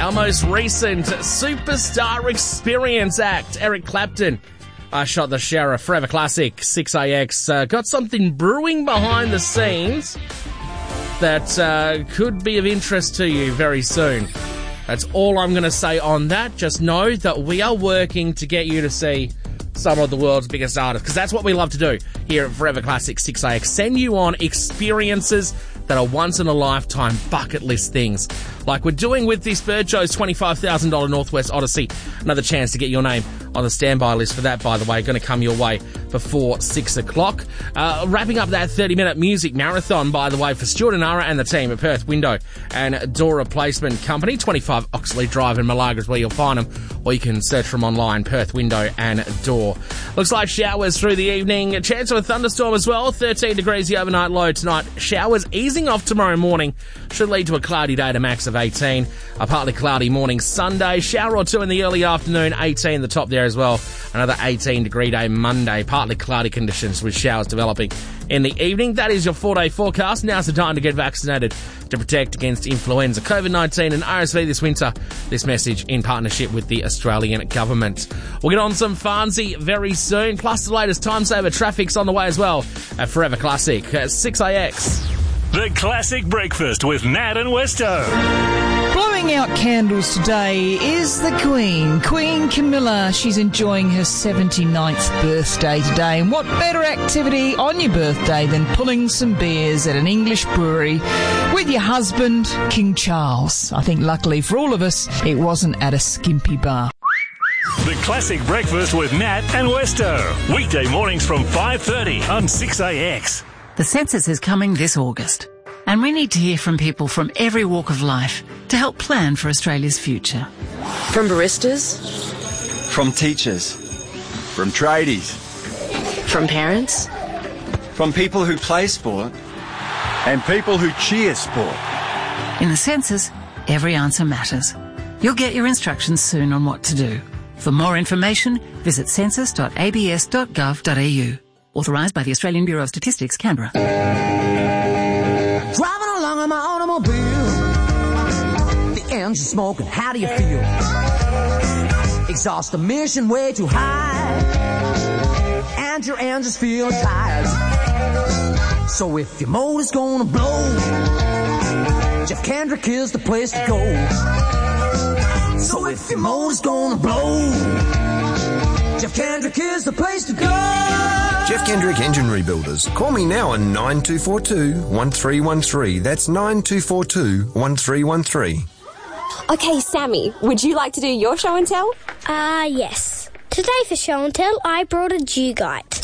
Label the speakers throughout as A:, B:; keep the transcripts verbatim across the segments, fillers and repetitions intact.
A: Our most recent Superstar Experience act, Eric Clapton. I Shot the Sheriff, Forever Classic, six A X. Uh, got something brewing behind the scenes that uh, could be of interest to you very soon. That's all I'm going to say on that. Just know that we are working to get you to see some of the world's biggest artists, because that's what we love to do here at Forever Classic six A X. Send you on experiences that are once-in-a-lifetime bucket list things, like we're doing with this Bird Show's twenty-five thousand dollars Northwest Odyssey. Another chance to get your name on the standby list for that, by the way, going to come your way before six o'clock. Uh, wrapping up that thirty-minute music marathon, by the way, for Stuart and Ara and the team at Perth Window and Door Replacement Company. twenty-five Oxley Drive in Malaga is where you'll find them, or you can search them online, Perth Window and Door. Looks like showers through the evening. A chance of a thunderstorm as well. thirteen degrees the overnight low tonight. Showers easing off tomorrow morning. Should lead to a cloudy day to max of eighteen. A partly cloudy morning Sunday. Shower or two in the early afternoon. eighteen the top there as well. Another eighteen degree day Monday. Partly cloudy conditions with showers developing in the evening. That is your four-day forecast. Now's the time to get vaccinated to protect against influenza, COVID nineteen and R S V this winter. This message in partnership with the Australian government. We'll get on some Farnsey very soon, plus the latest time-saver traffic's on the way as well at Forever Classic at six A X.
B: The Classic Breakfast with Nat and Westo.
C: Blowing out candles today is the Queen, Queen Camilla. She's enjoying her seventy-ninth birthday today. And what better activity on your birthday than pulling some beers at an English brewery with your husband, King Charles? I think luckily for all of us, it wasn't at a skimpy bar.
B: The Classic Breakfast with Nat and Westo. Weekday mornings from five thirty on six A X.
D: The census is coming this August, and we need to hear from people from every walk of life to help plan for Australia's future.
E: From baristas,
F: from teachers, from tradies,
E: from parents,
F: from people who play sport, and people who cheer sport.
D: In the census, every answer matters. You'll get your instructions soon on what to do. For more information, visit census dot a b s dot gov dot a u. Authorised by the Australian Bureau of Statistics, Canberra.
G: Driving along in my automobile, the engine smoking, how do you feel? Exhaust emission way too high, and your engine's feeling tired. So if your motor's gonna blow, Jeff Kendrick is the place to go. So if your motor's gonna blow, Jeff Kendrick is the place to go.
H: Jeff Kendrick Engine Rebuilders. Call me now on nine two four two, one three one three. That's nine two four two, one three one three.
I: Okay, Sammy, would you like to do your show and tell?
J: Ah, uh, yes. Today for show and tell, I brought a dugite.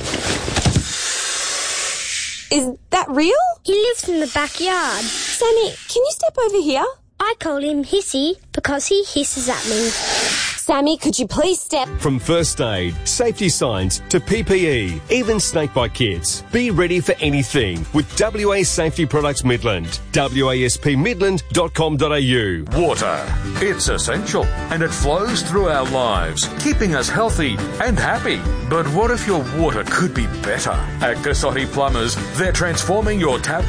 I: Is that real?
J: He lives in the backyard.
I: Sammy, can you step over here?
J: I call him Hissy because he hisses at me.
I: Sammy, could you please step...
K: From first aid, safety signs to P P E, even snakebite kits. Be ready for anything with W A Safety Products Midland. W A S P midland dot com dot a u.
L: Water. It's essential and it flows through our lives, keeping us healthy and happy. But what if your water could be better? At Casotti Plumbers, they're transforming your tap